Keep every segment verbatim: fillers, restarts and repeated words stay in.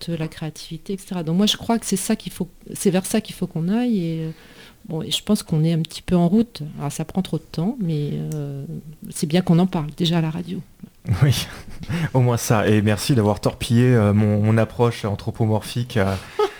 l'écoute, la créativité, et cetera. Donc moi, je crois que c'est ça qu'il faut, c'est vers ça qu'il faut qu'on aille. Et, bon, et je pense qu'on est un petit peu en route. Alors ça prend trop de temps, mais euh, c'est bien qu'on en parle déjà à la radio. Oui, au moins ça. Et merci d'avoir torpillé euh, mon, mon approche anthropomorphique. Euh,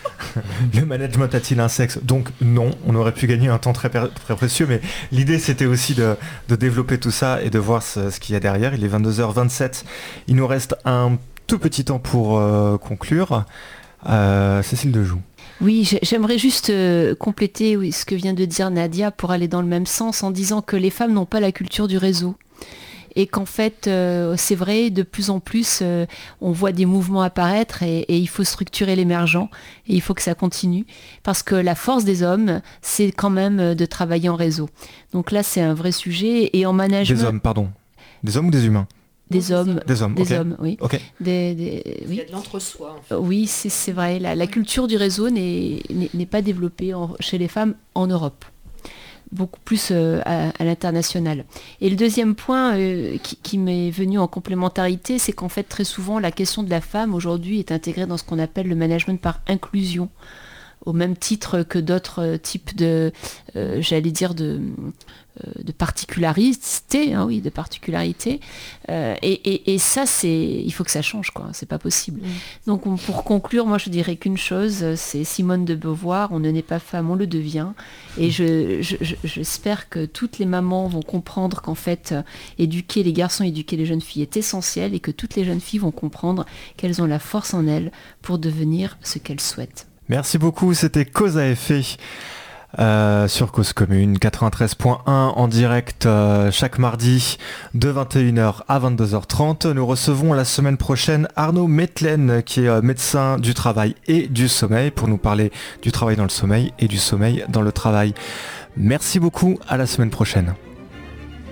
le management a-t-il un sexe? Donc non, on aurait pu gagner un temps très, très précieux, mais l'idée c'était aussi de, de développer tout ça et de voir ce, ce qu'il y a derrière. Il est vingt-deux heures vingt-sept. Il nous reste un tout petit temps pour euh, conclure. Euh, Cécile Dejoux. Oui, j'aimerais juste euh, compléter oui, ce que vient de dire Nadia pour aller dans le même sens en disant que les femmes n'ont pas la culture du réseau. Et qu'en fait, euh, c'est vrai, de plus en plus, euh, on voit des mouvements apparaître et, et il faut structurer l'émergent et il faut que ça continue. Parce que la force des hommes, c'est quand même de travailler en réseau. Donc là, c'est un vrai sujet. Et en management... Des hommes, pardon. Des hommes ou des humains? Des hommes. Des hommes, Des okay. hommes, oui. Okay. Des, des, oui. Il y a de l'entre-soi. En fait. Oui, c'est, c'est vrai. La, la culture du réseau n'est, n'est, n'est pas développée en, chez les femmes en Europe. Beaucoup plus euh, à, à l'international. Et le deuxième point euh, qui, qui m'est venu en complémentarité, c'est qu'en fait très souvent la question de la femme aujourd'hui est intégrée dans ce qu'on appelle le management par inclusion, au même titre que d'autres types de, euh, j'allais dire de, euh, de particularité, hein, oui, de particularité. Euh, et, et, et ça, c'est, il faut que ça change, quoi. C'est pas possible. Mmh. Donc, on, pour conclure, moi, je dirais qu'une chose, c'est Simone de Beauvoir. On ne naît pas femme, on le devient. Et je, je, je, j'espère que toutes les mamans vont comprendre qu'en fait, euh, éduquer les garçons, éduquer les jeunes filles est essentiel, et que toutes les jeunes filles vont comprendre qu'elles ont la force en elles pour devenir ce qu'elles souhaitent. Merci beaucoup, c'était Cause à effet euh, sur Cause Commune quatre-vingt-treize point un en direct euh, chaque mardi de vingt et une heures à vingt-deux heures trente. Nous recevons la semaine prochaine Arnaud Metlen qui est euh, médecin du travail et du sommeil pour nous parler du travail dans le sommeil et du sommeil dans le travail. Merci beaucoup, à la semaine prochaine.